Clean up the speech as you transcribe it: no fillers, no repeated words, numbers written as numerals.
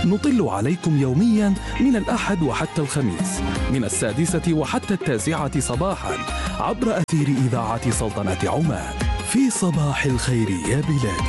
نطل عليكم يوميا من الأحد وحتى الخميس من 6 وحتى 9 صباحا عبر أثير إذاعة سلطنة عمان في صباح الخير يا بلادي.